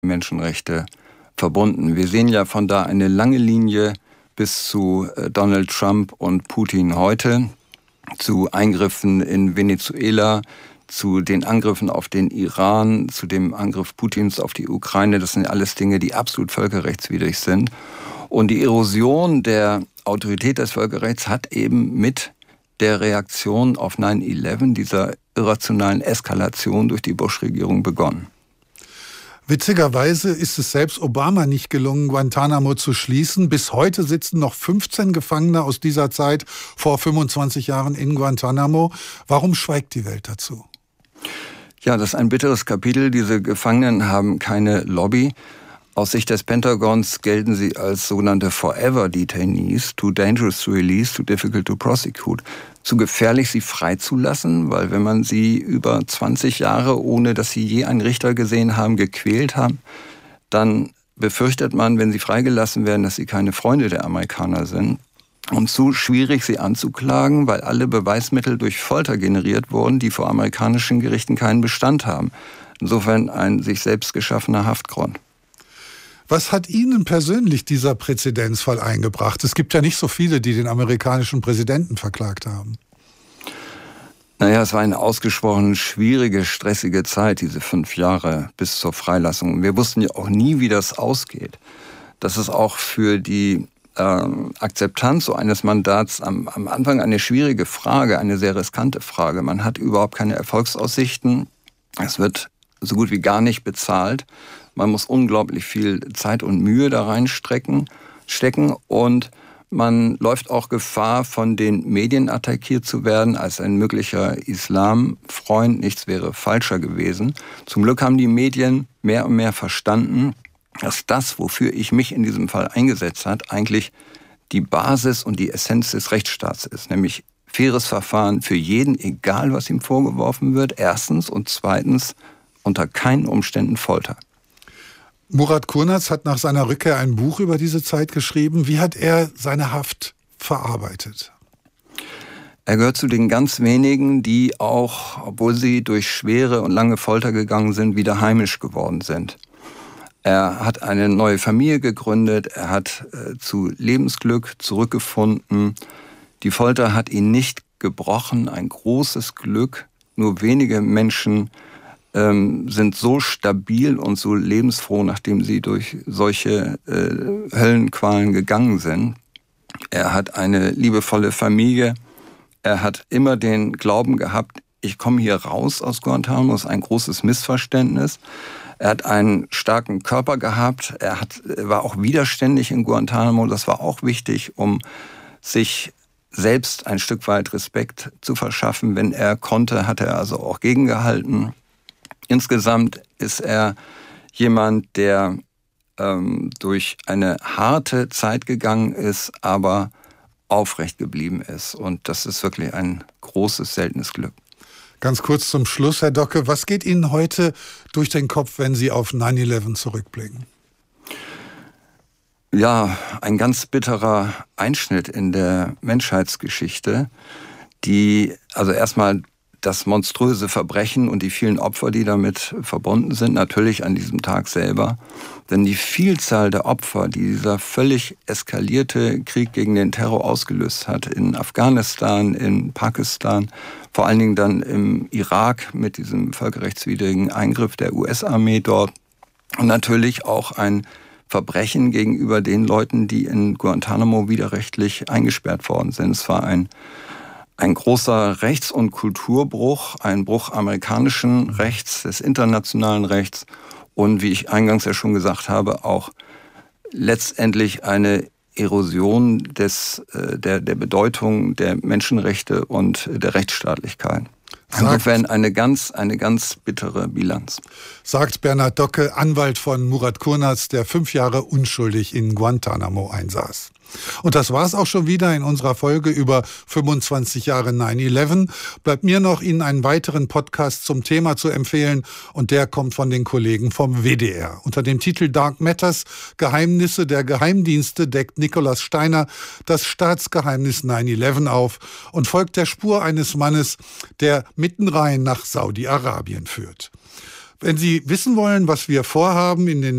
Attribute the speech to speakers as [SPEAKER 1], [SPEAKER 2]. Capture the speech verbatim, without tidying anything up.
[SPEAKER 1] Menschenrechte verbunden. Wir sehen ja von da eine lange Linie bis zu Donald Trump und Putin heute, zu Eingriffen in Venezuela, zu den Angriffen auf den Iran, zu dem Angriff Putins auf die Ukraine. Das sind alles Dinge, die absolut völkerrechtswidrig sind. Und die Erosion der Autorität des Völkerrechts hat eben mit der Reaktion auf neun elf, dieser irrationalen Eskalation durch die Bush-Regierung begonnen.
[SPEAKER 2] Witzigerweise ist es selbst Obama nicht gelungen, Guantanamo zu schließen. Bis heute sitzen noch fünfzehn Gefangene aus dieser Zeit vor fünfundzwanzig Jahren in Guantanamo. Warum schweigt die Welt dazu?
[SPEAKER 1] Ja, das ist ein bitteres Kapitel. Diese Gefangenen haben keine Lobby. Aus Sicht des Pentagons gelten sie als sogenannte Forever Detainees, too dangerous to release, too difficult to prosecute. Zu gefährlich, sie freizulassen, weil wenn man sie über zwanzig Jahre, ohne dass sie je einen Richter gesehen haben, gequält haben, dann befürchtet man, wenn sie freigelassen werden, dass sie keine Freunde der Amerikaner sind. Und zu schwierig, sie anzuklagen, weil alle Beweismittel durch Folter generiert wurden, die vor amerikanischen Gerichten keinen Bestand haben. Insofern ein sich selbst geschaffener Haftgrund.
[SPEAKER 2] Was hat Ihnen persönlich dieser Präzedenzfall eingebracht? Es gibt ja nicht so viele, die den amerikanischen Präsidenten verklagt haben.
[SPEAKER 1] Naja, es war eine ausgesprochen schwierige, stressige Zeit, diese fünf Jahre bis zur Freilassung. Wir wussten ja auch nie, wie das ausgeht. Das ist auch für die äh, Akzeptanz so eines Mandats am, am Anfang eine schwierige Frage, eine sehr riskante Frage. Man hat überhaupt keine Erfolgsaussichten. Es wird so gut wie gar nicht bezahlt. Man muss unglaublich viel Zeit und Mühe da reinstecken stecken und man läuft auch Gefahr, von den Medien attackiert zu werden als ein möglicher Islamfreund. Nichts wäre falscher gewesen. Zum Glück haben die Medien mehr und mehr verstanden, dass das, wofür ich mich in diesem Fall eingesetzt habe, eigentlich die Basis und die Essenz des Rechtsstaats ist, nämlich faires Verfahren für jeden, egal was ihm vorgeworfen wird, erstens, und zweitens unter keinen Umständen Folter.
[SPEAKER 2] Murat Kurnaz hat nach seiner Rückkehr ein Buch über diese Zeit geschrieben. Wie hat er seine Haft verarbeitet?
[SPEAKER 1] Er gehört zu den ganz wenigen, die auch, obwohl sie durch schwere und lange Folter gegangen sind, wieder heimisch geworden sind. Er hat eine neue Familie gegründet, er hat äh, zu Lebensglück zurückgefunden. Die Folter hat ihn nicht gebrochen, ein großes Glück. Nur wenige Menschen ähm, sind so stabil und so lebensfroh, nachdem sie durch solche äh, Höllenqualen gegangen sind. Er hat eine liebevolle Familie. Er hat immer den Glauben gehabt, ich komme hier raus aus Guantanamo, das ist ein großes Missverständnis. Er hat einen starken Körper gehabt, er, hat, er war auch widerständig in Guantanamo, das war auch wichtig, um sich selbst ein Stück weit Respekt zu verschaffen. Wenn er konnte, hat er also auch gegengehalten. Insgesamt ist er jemand, der ähm, durch eine harte Zeit gegangen ist, aber aufrecht geblieben ist. Und das ist wirklich ein großes, seltenes Glück.
[SPEAKER 2] Ganz kurz zum Schluss, Herr Docke, was geht Ihnen heute durch den Kopf, wenn Sie auf neun elf zurückblicken?
[SPEAKER 1] Ja, ein ganz bitterer Einschnitt in der Menschheitsgeschichte, die, also erstmal das monströse Verbrechen und die vielen Opfer, die damit verbunden sind, natürlich an diesem Tag selber. Denn die Vielzahl der Opfer, die dieser völlig eskalierte Krieg gegen den Terror ausgelöst hat, in Afghanistan, in Pakistan, vor allen Dingen dann im Irak mit diesem völkerrechtswidrigen Eingriff der U S-Armee dort und natürlich auch ein Verbrechen gegenüber den Leuten, die in Guantanamo widerrechtlich eingesperrt worden sind. Es war ein Ein großer Rechts- und Kulturbruch, ein Bruch amerikanischen Rechts, des internationalen Rechts und, wie ich eingangs ja schon gesagt habe, auch letztendlich eine Erosion des, der, der Bedeutung der Menschenrechte und der Rechtsstaatlichkeit. Insofern eine ganz, eine ganz bittere Bilanz.
[SPEAKER 2] Sagt Bernhard Docke, Anwalt von Murat Kurnaz, der fünf Jahre unschuldig in Guantanamo einsaß. Und das war's auch schon wieder in unserer Folge über fünfundzwanzig Jahre neun elf. Bleibt mir noch, Ihnen einen weiteren Podcast zum Thema zu empfehlen und der kommt von den Kollegen vom W D R. Unter dem Titel Dark Matters, Geheimnisse der Geheimdienste deckt Nikolaus Steiner das Staatsgeheimnis neun elf auf und folgt der Spur eines Mannes, der mitten rein nach Saudi-Arabien führt. Wenn Sie wissen wollen, was wir vorhaben in den